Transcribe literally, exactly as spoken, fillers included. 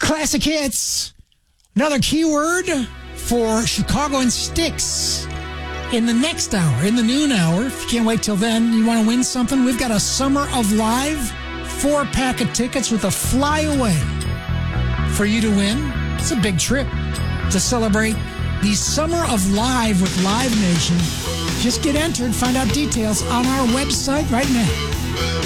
Classic hits. Another keyword for Chicago and Styx in the next hour, in the noon hour. If you can't wait till then, you want to win something? We've got a Summer of Live four-pack of tickets with a flyaway for you to win. It's a big trip to celebrate the Summer of Live with Live Nation. Just get entered. Find out details on our website right now.